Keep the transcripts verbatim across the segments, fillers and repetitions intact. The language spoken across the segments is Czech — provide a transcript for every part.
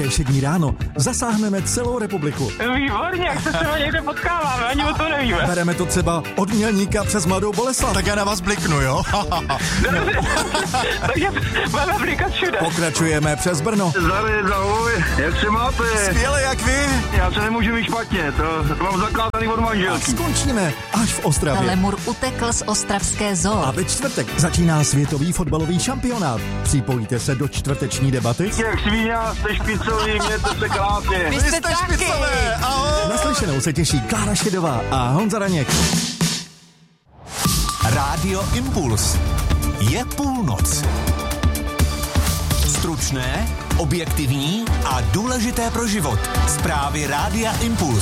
Ve Všední ráno zasáhneme celou republiku. Výborně, jak se třeba někde potkáváme, ani o to nevíme. Bereme to třeba od Mělníka přes Mladou Boleslav. Tak já na vás bliknu, jo? Takže máme blikat všude. Pokračujeme přes Brno. Zdravím, ahoj, jak se máte? Skvěle, jak vy? Já se nemůžu mít špatně, to, to mám zakládaný od A manželky. skončíme až v Ostravě. Lemur utekl z ostravské zoo. A ve čtvrtek začíná světový fotbalový šampionát. Připojíte se do čtvrteční debaty? Jak svíňa, jste špicový, mějte se krásně. Vy jste taky. špicové, ahoj! Naslyšenou se těší Klára Šedová a Honza Raněk. Rádio Impuls. Je půlnoc. Stručné, objektivní a důležité pro život. Zprávy Rádia Impuls.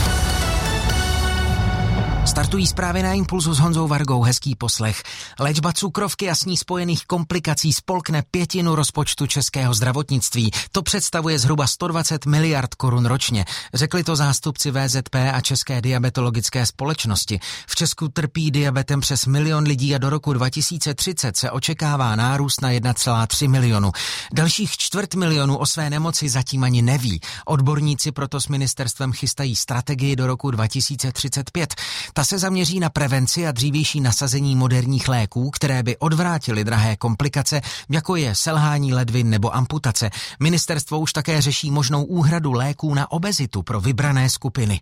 Startují zprávy na Impulsu s Honzou Vargou, hezký poslech. Léčba cukrovky a s ní spojených komplikací spolkne pětinu rozpočtu českého zdravotnictví. To představuje zhruba sto dvacet miliard korun ročně. Řekli to zástupci V Z P a České diabetologické společnosti. V Česku trpí diabetem přes milion lidí a do roku dva tisíce třicet se očekává nárůst na jedna celá tři milionu. Dalších čtvrt milionu o své nemoci zatím ani neví. Odborníci proto s ministerstvem chystají strategii do roku dva tisíce třicet pět. Ta se zaměří na prevenci a dřívější nasazení moderních léků, které by odvrátily drahé komplikace, jako je selhání ledvin nebo amputace. Ministerstvo už také řeší možnou úhradu léků na obezitu pro vybrané skupiny.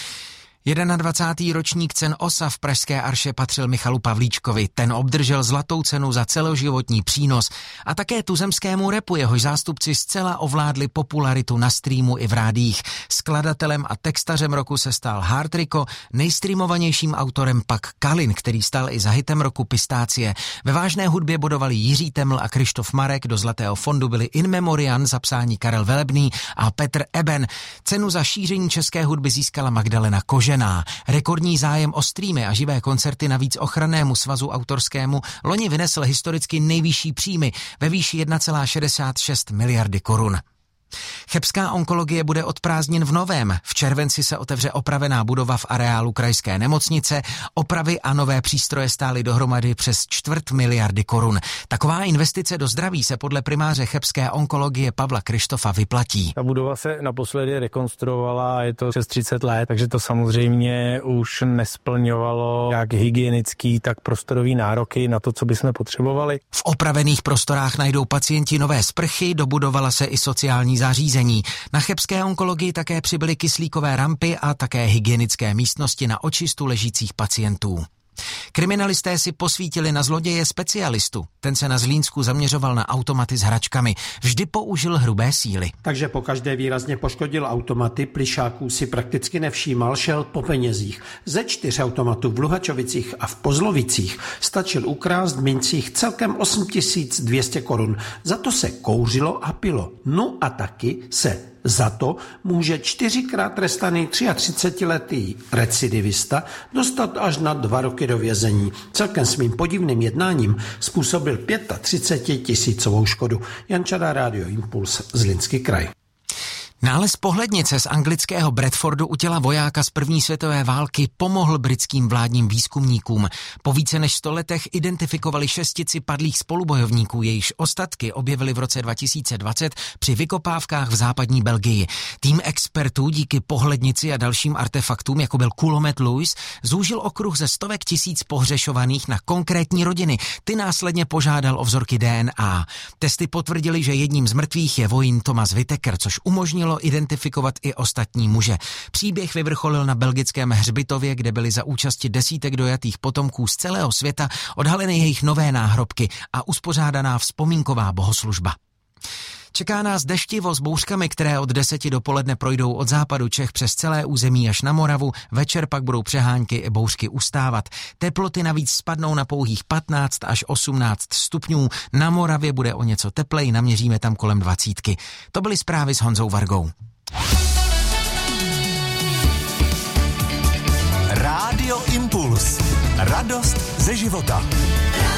dvacátý první ročník cen O S A v pražské Arše patřil Michalu Pavlíčkovi. Ten obdržel zlatou cenu za celoživotní přínos a také tuzemskému rapu, jehož zástupci zcela ovládli popularitu na streamu i v rádiích. Skladatelem a textařem roku se stal Hard Rico, nejstreamovanějším autorem pak Kalin, který stal i za hitem roku Pistácie. Ve vážné hudbě bodovali Jiří Teml a Krištof Marek, do zlatého fondu byli In Memoriam za psání Karel Velebný a Petr Eben. Cenu za šíření české hudby získala Magdalena Kožená. Rekordní zájem o streamy a živé koncerty navíc ochrannému svazu autorskému loni vynesl historicky nejvyšší příjmy ve výši jedna celá šedesát šest miliardy korun. Chebská onkologie bude od prázdnin v Novém. V červenci se otevře opravená budova v areálu krajské nemocnice. Opravy a nové přístroje stály dohromady přes čtvrt miliardy korun. Taková investice do zdraví se podle primáře chebské onkologie Pavla Krištofa vyplatí. Ta budova se naposledy rekonstruovala, je to přes třicet let, takže to samozřejmě už nesplňovalo jak hygienický, tak prostorový nároky na to, co bychom potřebovali. V opravených prostorách najdou pacienti nové sprchy, dobudovala se i sociální zařízení. Na chebské onkologii také přibyly kyslíkové rampy a také hygienické místnosti na očistu ležících pacientů. Kriminalisté si posvítili na zloděje specialistu. Ten se na Zlínsku zaměřoval na automaty s hračkami. Vždy použil hrubé síly. Takže pokaždé výrazně poškodil automaty, plišáků si prakticky nevšímal, šel po penězích. Ze čtyř automatů v Luhačovicích a v Pozlovicích stačil ukrást v mincích celkem osm tisíc dvě stě korun. Za to se kouřilo a pilo. No a taky se za to může čtyřikrát trestaný třiatřicetiletý recidivista dostat až na dva roky do vězení. Celkem svým podivným jednáním způsobil třicetitisícovou škodu. Jan Čada, Rádio Impuls, Zlínský kraj. Nález pohlednice z anglického Bradfordu u těla vojáka z první světové války pomohl britským vládním výzkumníkům. Po více než sto letech identifikovali šestici padlých spolubojovníků, jejichž ostatky objevili v roce dva tisíce dvacet při vykopávkách v západní Belgii. Tým expertů díky pohlednici a dalším artefaktům, jako byl kulomet Lewis, zúžil okruh ze stovek tisíc pohřešovaných na konkrétní rodiny. Ty následně požádal o vzorky D N A. Testy potvrdili, že jedním z mrtvých je vojín Thomas Whittaker, což umožnilo identifikovat i ostatní muže. Příběh vyvrcholil na belgickém hřbitově, kde byly za účasti desítek dojatých potomků z celého světa odhaleny jejich nové náhrobky a uspořádaná vzpomínková bohoslužba. Čeká nás deštivo s bouřkami, které od deseti dopoledne projdou od západu Čech přes celé území až na Moravu. Večer pak budou přehánky i bouřky ustávat. Teploty navíc spadnou na pouhých patnáct až osmnáct stupňů. Na Moravě bude o něco teplej, naměříme tam kolem dvacítky. To byly zprávy s Honzou Vargou. Rádio Impuls. Radost ze života.